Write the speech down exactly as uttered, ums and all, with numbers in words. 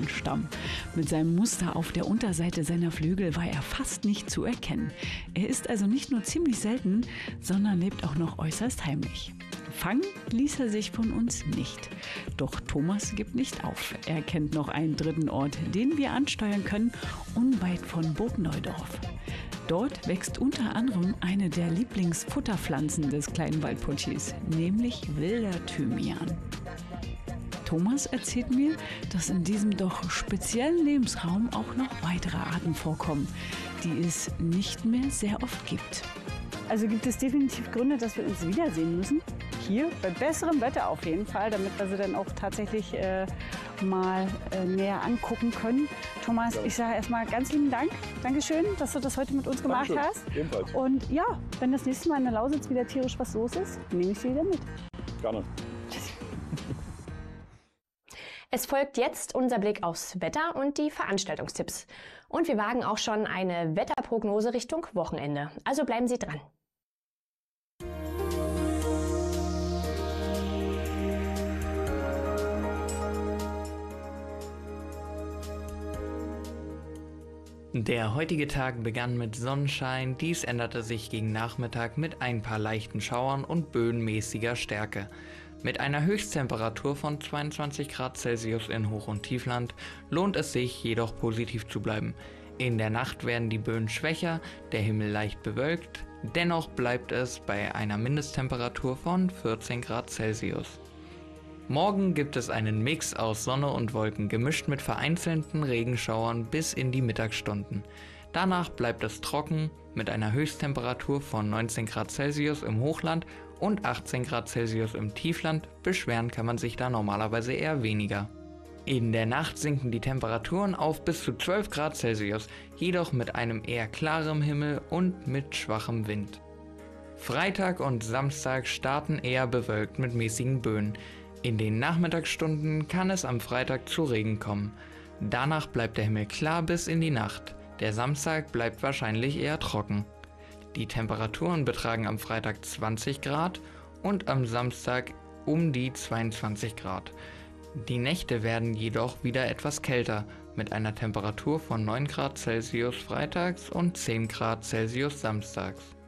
Thymianstamm. Mit seinem Muster auf der Unterseite seiner Flügel war er fast nicht zu erkennen. Er ist also nicht nur ziemlich selten, sondern lebt auch noch äußerst heimlich. Fangen ließ er sich von uns nicht. Doch Thomas gibt nicht auf. Er kennt noch einen dritten Ort, den wir ansteuern können, unweit von Burg Neudorf. Dort wächst unter anderem eine der Lieblingsfutterpflanzen des kleinen Waldputschis, nämlich wilder Thymian. Thomas erzählt mir, dass in diesem doch speziellen Lebensraum auch noch weitere Arten vorkommen, die es nicht mehr sehr oft gibt. Also gibt es definitiv Gründe, dass wir uns wiedersehen müssen. Hier bei besserem Wetter auf jeden Fall, damit wir sie dann auch tatsächlich äh, mal äh, näher angucken können. Thomas, ja. Ich sage erstmal ganz lieben Dank. Dankeschön, dass du das heute mit uns gemacht Dankeschön. hast. Ebenfalls. Und ja, wenn das nächste Mal in der Lausitz wieder tierisch was los ist, nehme ich sie wieder mit. Gerne. Es folgt jetzt unser Blick aufs Wetter und die Veranstaltungstipps. Und wir wagen auch schon eine Wetterprognose Richtung Wochenende. Also bleiben Sie dran. Der heutige Tag begann mit Sonnenschein, dies änderte sich gegen Nachmittag mit ein paar leichten Schauern und Böen mäßiger Stärke. Mit einer Höchsttemperatur von zweiundzwanzig Grad Celsius in Hoch- und Tiefland lohnt es sich jedoch positiv zu bleiben. In der Nacht werden die Böen schwächer, der Himmel leicht bewölkt, dennoch bleibt es bei einer Mindesttemperatur von vierzehn Grad Celsius. Morgen gibt es einen Mix aus Sonne und Wolken, gemischt mit vereinzelten Regenschauern bis in die Mittagsstunden. Danach bleibt es trocken mit einer Höchsttemperatur von neunzehn Grad Celsius im Hochland und achtzehn Grad Celsius im Tiefland. Beschweren kann man sich da normalerweise eher weniger. In der Nacht sinken die Temperaturen auf bis zu zwölf Grad Celsius, jedoch mit einem eher klarem Himmel und mit schwachem Wind. Freitag und Samstag starten eher bewölkt mit mäßigen Böen. In den Nachmittagsstunden kann es am Freitag zu Regen kommen. Danach bleibt der Himmel klar bis in die Nacht. Der Samstag bleibt wahrscheinlich eher trocken. Die Temperaturen betragen am Freitag zwanzig Grad und am Samstag um die zweiundzwanzig Grad. Die Nächte werden jedoch wieder etwas kälter, mit einer Temperatur von neun Grad Celsius freitags und zehn Grad Celsius samstags.